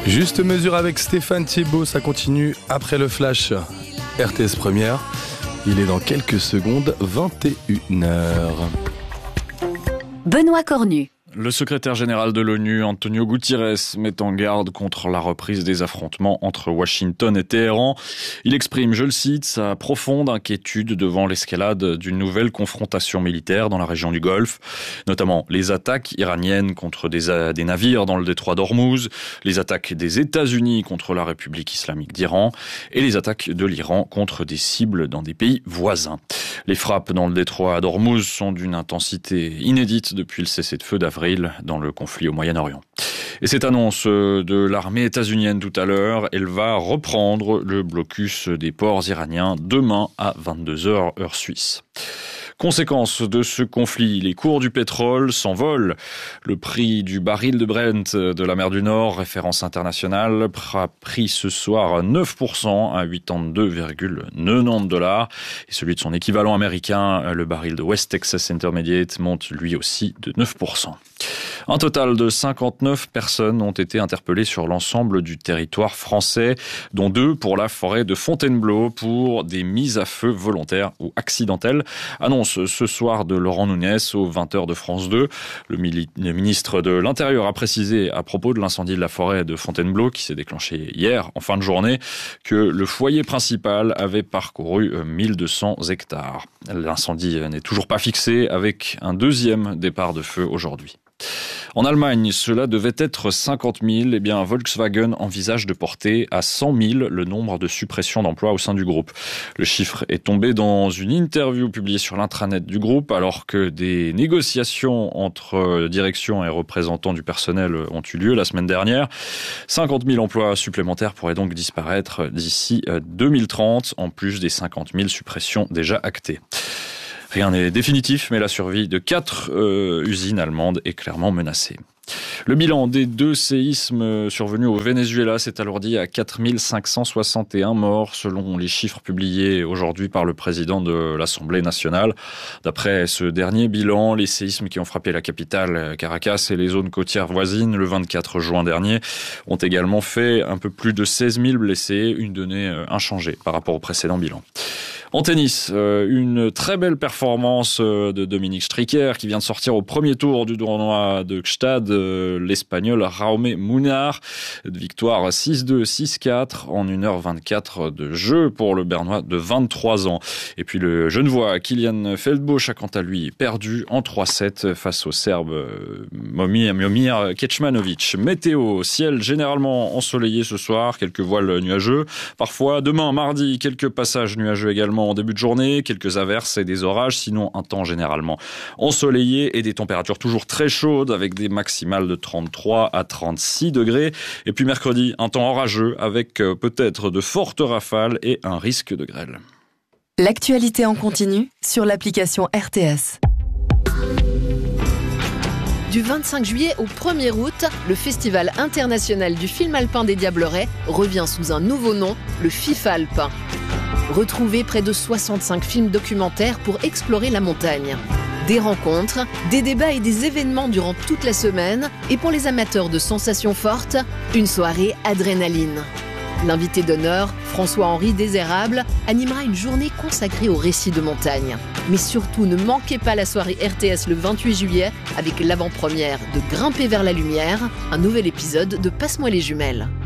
Juste mesure avec Stéphane Thiebaud, ça continue après le flash. RTS Première, il est dans quelques secondes, 21h. Benoît Cornu. Le secrétaire général de l'ONU, Antonio Guterres, met en garde contre la reprise des affrontements entre Washington et Téhéran. Il exprime, je le cite, sa profonde inquiétude devant l'escalade d'une nouvelle confrontation militaire dans la région du Golfe, notamment les attaques iraniennes contre des navires dans le détroit d'Ormuz, les attaques des États-Unis contre la République islamique d'Iran et les attaques de l'Iran contre des cibles dans des pays voisins. Les frappes dans le détroit d'Ormuz sont d'une intensité inédite depuis le cessez-le-feu d'avril dans le conflit au Moyen-Orient. Et cette annonce de l'armée états-unienne tout à l'heure, elle va reprendre le blocus des ports iraniens demain à 22h heure suisse. Conséquence de ce conflit, les cours du pétrole s'envolent. Le prix du baril de Brent de la mer du Nord, référence internationale, a pris ce soir 9% à 82,90 $. Et celui de son équivalent américain, le baril de West Texas Intermediate, monte lui aussi de 9%. Un total de 59 personnes ont été interpellées sur l'ensemble du territoire français, dont 2 pour la forêt de Fontainebleau pour des mises à feu volontaires ou accidentelles. Annonce ce soir de Laurent Nunez aux 20h de France 2. Le ministre de l'Intérieur a précisé à propos de l'incendie de la forêt de Fontainebleau qui s'est déclenché hier en fin de journée que le foyer principal avait parcouru 1200 hectares. L'incendie n'est toujours pas fixé avec un deuxième départ de feu aujourd'hui. En Allemagne, cela devait être 50 000. Eh bien, Volkswagen envisage de porter à 100 000 le nombre de suppressions d'emplois au sein du groupe. Le chiffre est tombé dans une interview publiée sur l'intranet du groupe alors que des négociations entre direction et représentants du personnel ont eu lieu la semaine dernière. 50 000 emplois supplémentaires pourraient donc disparaître d'ici 2030, en plus des 50 000 suppressions déjà actées. Rien n'est définitif, mais la survie de 4 usines allemandes est clairement menacée. Le bilan des 2 séismes survenus au Venezuela s'est alourdi à 4 561 morts, selon les chiffres publiés aujourd'hui par le président de l'Assemblée nationale. D'après ce dernier bilan, les séismes qui ont frappé la capitale Caracas et les zones côtières voisines le 24 juin dernier ont également fait un peu plus de 16 000 blessés, une donnée inchangée par rapport au précédent bilan. En tennis, une très belle performance de Dominique Stricker qui vient de sortir au premier tour du tournoi de Gstad, l'Espagnol Jaume Munar. Victoire 6-2, 6-4 en 1h24 de jeu pour le Bernois de 23 ans. Et puis le Genevois Kylian Feldbosch a quant à lui perdu en 3-7 face au Serbe Momir Kecmanovic. Météo, ciel généralement ensoleillé ce soir, quelques voiles nuageux. Parfois, demain, mardi, quelques passages nuageux également en début de journée, quelques averses et des orages, sinon un temps généralement ensoleillé et des températures toujours très chaudes avec des maximales de 33 à 36 degrés. Et puis mercredi, un temps orageux avec peut-être de fortes rafales et un risque de grêle. L'actualité en continu sur l'application RTS. Du 25 juillet au 1er août, le Festival international du film alpin des Diablerets revient sous un nouveau nom, le FIFALP. Retrouvez près de 65 films documentaires pour explorer la montagne. Des rencontres, des débats et des événements durant toute la semaine. Et pour les amateurs de sensations fortes, une soirée adrénaline. L'invité d'honneur, François-Henri Désérable, animera une journée consacrée aux récits de montagne. Mais surtout, ne manquez pas la soirée RTS le 28 juillet avec l'avant-première de Grimper vers la lumière, un nouvel épisode de Passe-moi les jumelles.